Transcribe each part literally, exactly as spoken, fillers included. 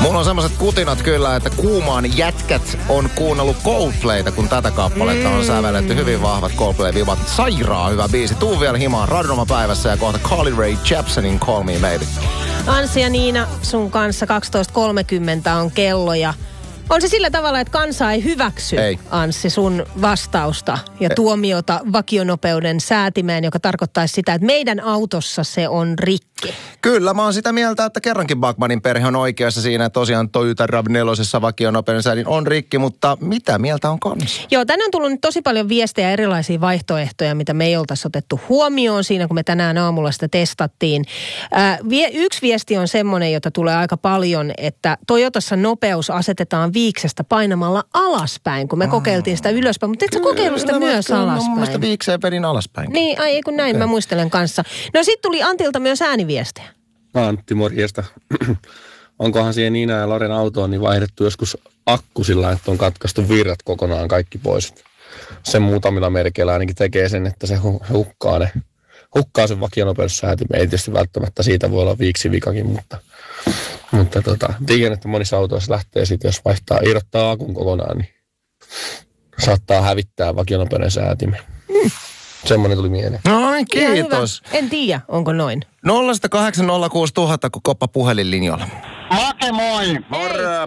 Mulla on semmoset kutinat kyllä, että kuumaan jätkät on kuunnellut Coldplayta, kun tätä kappaletta on sävelletty. Hyvin vahvat Coldplay-vivat. Sairaan hyvä biisi. Tuu vielä himaan Radnoma päivässä ja kohta Carly Rae Jepsenin Call Me Maybe. Anssi ja Niina, sun kanssa kaksitoista kolmekymmentä on kello ja on se sillä tavalla, että kansa ei hyväksy, ei. Anssi, sun vastausta ja ei. tuomiota vakionopeuden säätimeen, joka tarkoittaisi sitä, että meidän autossa se on rikki. Kyllä, mä oon sitä mieltä, että kerrankin Backmanin perhe on oikeassa siinä, että tosiaan Toyota RAV neljä vakionopeuden säädin on rikki, mutta mitä mieltä on kanssa? Joo, tänne on tullut nyt tosi paljon viestejä, erilaisia vaihtoehtoja, mitä me ei oltaisi otettu huomioon siinä, kun me tänään aamulla sitä testattiin. Äh, vie, yksi viesti on semmoinen, jota tulee aika paljon, että Toyotassa nopeus asetetaan viiksestä painamalla alaspäin, kun me mm. kokeiltiin sitä ylöspäin, mutta et sä kokeillut sitä kyllä, myös kyllä, alaspäin? Mun mielestä viikseen vedin alaspäin. Niin, ai ei kun näin, okay. Mä muistelen kanssa. No sit tuli Antilta myös ääniviestejä. Antti, morjesta. Onkohan siihen Niina ja Loren autoon niin vaihdettu joskus akku sillä, että on katkaistu virrat kokonaan kaikki pois. Sen muutamilla merkeillä ainakin tekee sen, että se hukkaa, ne, hukkaa sen vakionopeussäätimen. Ei tietysti välttämättä siitä voi olla viiksi vikakin, mutta, mutta tota, tiedän, että monissa autoissa lähtee sitten, jos vaihtaa, irrottaa akun kokonaan, niin saattaa hävittää vakionopeuden säätimen. Mm. Semmoinen tuli mieleen. No niin, kiitos. En tiedä, onko noin. nolla kahdeksan nolla kuusi nolla nolla nolla, kun koppa puhelinlinjoilla. Make, moi. Morra.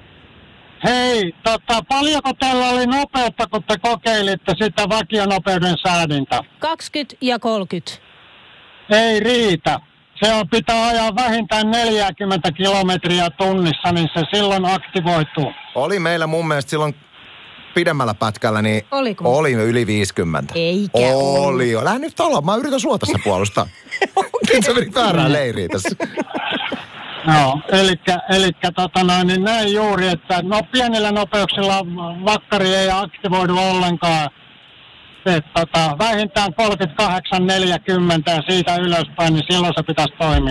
Hei, tota, paljonko teillä oli nopeutta, kun te kokeilitte sitä vakionopeuden säädintä? kaksikymmentä ja kolmekymmentä. Ei riitä. Se on, pitää ajaa vähintään neljäkymmentä kilometriä tunnissa, niin se silloin aktivoituu. Oli meillä mun mielestä silloin pidemmällä pätkällä, niin Oliko? oli yli viisikymmentä. Eikä oli. Oli. Lähde nyt olla, mä yritän sua tässä puolustaa. Nyt sä vedit väärään leiriin tässä. Joo, elikkä, elikkä tota noin, niin näin juuri, että no pienillä nopeuksilla vakkari ei aktivoidu ollenkaan. Et, tota, vähintään kolmekymmentäkahdeksan neljäkymmentä ja siitä ylöspäin, niin silloin se pitäisi toimia.